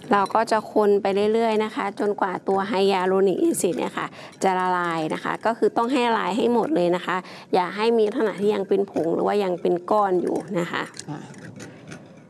เราก็จะคนไปเรื่อยๆนะคะจนกว่าตัวไฮยาลูริกแอซิดเนี่ยค่ะจะละลายนะคะก็คือต้องให้ละลายให้หมดเลยนะคะอย่าให้มีลักษณะที่ยังเป็นผงหรือว่ายังเป็นก้อนอยู่นะคะ